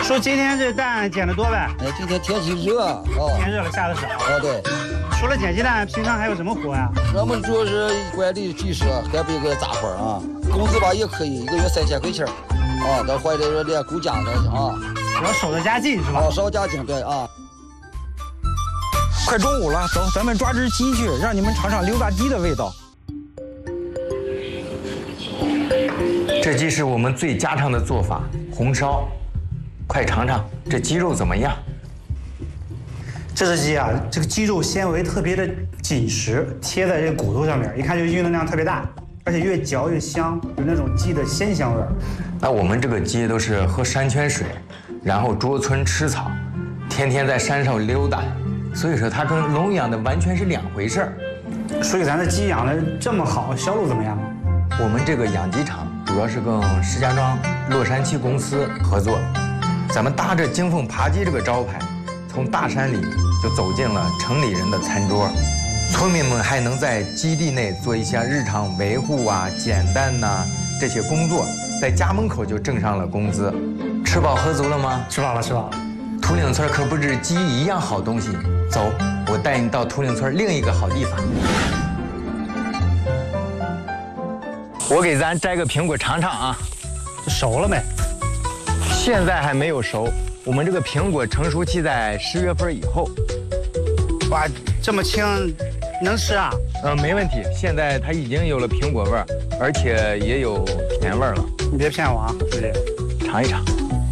说今天这蛋捡得多呗？ 哎，今天天气热啊， 天热了下的少。 对。 除了捡鸡蛋，平常还有什么活呀？ 我们主要是管理鸡舍，还有个杂活啊。工资吧也可以，1个月3000块钱啊，到或者说连顾家的啊。 主要守着家境是吧？ 守家境对啊。 快中午了，走，咱们抓只鸡去，让你们尝尝溜达鸡的味道。 这鸡是我们最家常的做法，红烧。快尝尝这鸡肉怎么样？ 这只鸡啊，这个鸡肉纤维特别的紧实，贴在这个骨头上面，一看就运动量特别大，而且越嚼越香，有那种鸡的鲜香味儿。 那我们这个鸡都是喝山泉水，然后捉村吃草，天天在山上溜达，所以说它跟笼养的完全是2回事儿。 所以咱的鸡养的这么好，销路怎么样？ 我们这个养鸡场主要是跟石家庄洛杉矶公司合作，咱们搭着京凤扒鸡这个招牌，从大山里就走进了城里人的餐桌，村民们还能在基地内做一些日常维护啊、捡蛋呐这些工作，在家门口就挣上了工资。吃饱喝足了吗？ 吃饱了，吃饱了。 图岭村可不止鸡一样好东西，走，我带你到图岭村另一个好地方。我给咱摘个苹果尝尝啊， 熟了没？ 现在还没有熟，我们这个苹果成熟期在10月份以后。 哇，这么轻，能吃啊？ 没问题。现在它已经有了苹果味儿，而且也有甜味儿了。 你别骗我啊，师姐， 尝一尝。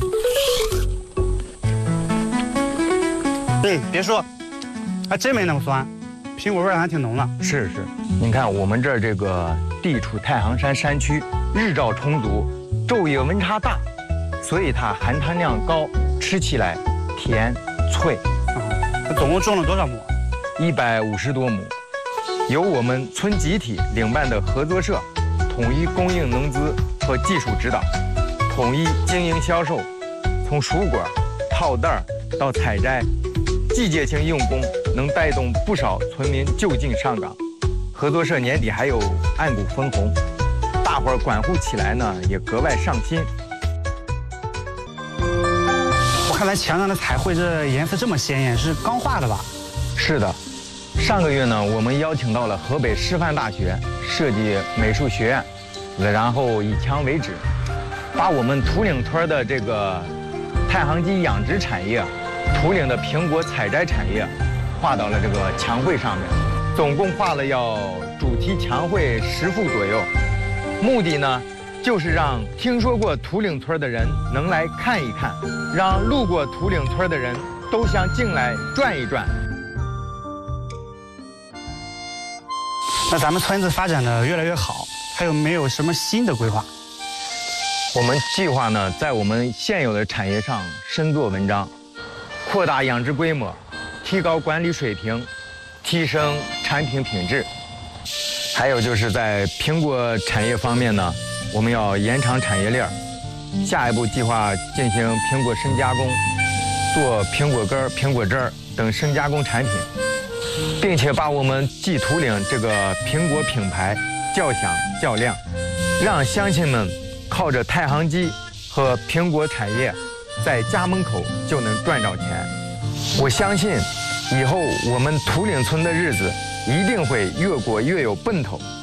别说，还真没那么酸，苹果味儿还挺浓的。 是，您看我们这儿这个地处太行山山区，日照充足，昼夜温差大，所以它含糖量高，吃起来甜脆。 那总共种了多少亩 ？150多亩，由我们村集体领办的合作社，统一供应农资和技术指导，统一经营销售，从蔬果、套袋儿到采摘，季节性用工能带动不少村民就近上岗。合作社年底还有按股分红，大伙儿管护起来呢也格外上心。 我看咱墙上的彩绘这颜色这么鲜艳，是钢画的吧？ 是的，上个月呢，我们邀请到了河北师范大学设计美术学院，然后以墙为纸，把我们图岭村的这个太行鸡养殖产业、图岭的苹果采摘产业画到了这个墙绘上面，总共画了要主题墙绘10幅左右，目的呢就是让听说过图岭村的人能来看一看，让路过图岭村的人都想进来转一转。 那咱们村子发展的越来越好，还有没有什么新的规划？ 我们计划呢，在我们现有的产业上深做文章，扩大养殖规模，提高管理水平，提升产品品质。还有就是在苹果产业方面呢，我们要延长产业链儿，下一步计划进行苹果深加工，做苹果干、苹果汁儿等深加工产品，并且把我们冀图岭这个苹果品牌较响较亮，让乡亲们靠着太行鸡和苹果产业，在家门口就能赚着钱。我相信，以后我们图岭村的日子一定会越过越有奔头。